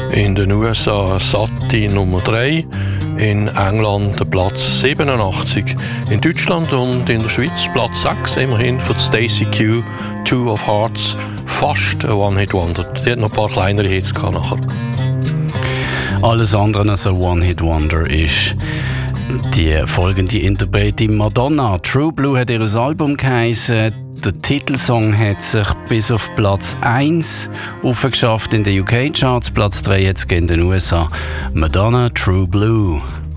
In den USA satte Nummer 3, in England Platz 87, in Deutschland und in der Schweiz Platz 6, immerhin für Stacey Q, Two of Hearts, fast ein One-Hit-Wonder. Die hat noch ein paar kleinere Hits gehabt nachher. Alles andere als ein One-Hit-Wonder ist die folgende Interpretin Madonna. True Blue hat ihr Album geheißen. Der Titelsong hat sich bis auf Platz 1 aufgeschafft in den UK-Charts. Platz 3 jetzt in den USA. Madonna, True Blue.